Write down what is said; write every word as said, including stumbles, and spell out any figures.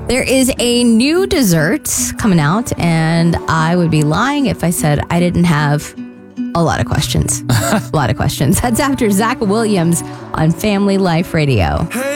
There is a new dessert coming out, and I would be lying if I said I didn't have a lot of questions. a lot of questions. That's after Zach Williams on Family Life Radio.